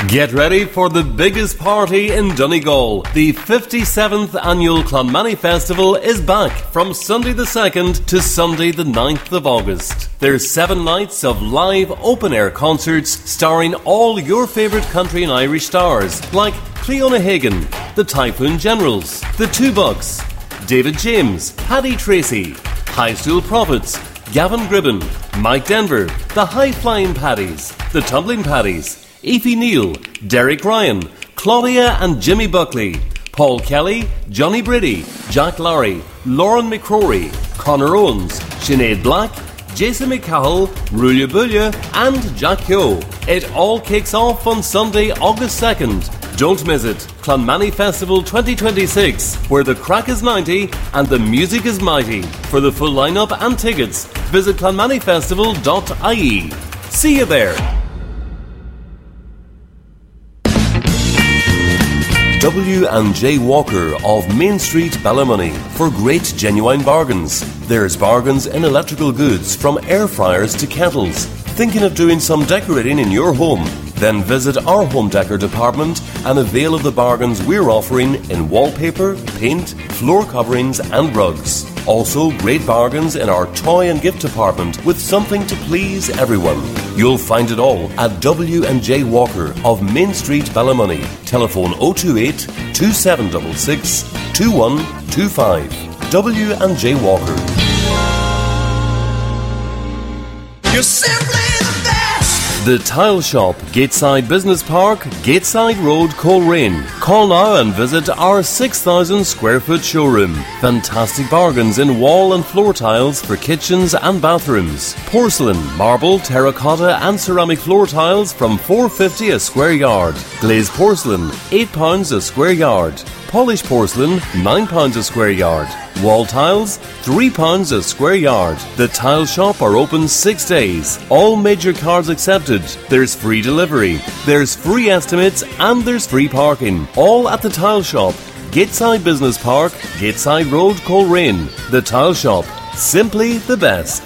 Get ready for the biggest party in Donegal. The 57th annual Clonmany Festival is back from Sunday the 2nd to Sunday the 9th of August. There's 7 nights of live open-air concerts starring all your favourite country and Irish stars like Cleona Hagan, the Typhoon Generals, the Two Bucks, David James, Paddy Tracy, High Stool Prophets, Gavin Gribben, Mike Denver, the High Flying Paddies, the Tumbling Paddies, Aoife Neal, Derek Ryan, Claudia and Jimmy Buckley, Paul Kelly, Johnny Brady, Jack Lowry, Lauren McCrory, Conor Owens, Sinead Black, Jason McCahall, Rulia Bulia and Jack Yo. It all kicks off on Sunday, August 2nd. Don't miss it. Clonmany Festival 2026, where the crack is 90 and the music is mighty. For the full lineup and tickets, visit clonmanyfestival.ie. See you there. W&J Walker of Main Street, Ballymoney, for great genuine bargains. There's bargains in electrical goods from air fryers to kettles. Thinking of doing some decorating in your home? Then visit our home decor department and avail of the bargains we're offering in wallpaper, paint, floor coverings and rugs. Also, great bargains in our toy and gift department with something to please everyone. You'll find it all at W&J Walker of Main Street, Ballymoney. Telephone 028 2766 2125. W&J Walker. You're simply the best. The Tile Shop, Gateside Business Park, Gateside Road, Coleraine. Call now and visit our 6,000 square foot showroom. Fantastic bargains in wall and floor tiles for kitchens and bathrooms. Porcelain, marble, terracotta and ceramic floor tiles from $4.50 a square yard. Glazed porcelain, £8 a square yard. Polished porcelain, £9 a square yard. Wall tiles, £3 a square yard. The Tile Shop are open 6 days. All major cards accepted. There's free delivery. There's free estimates and there's free parking. All at the Tile Shop. Gateside Business Park, Gateside Road, Coleraine. The Tile Shop. Simply the best.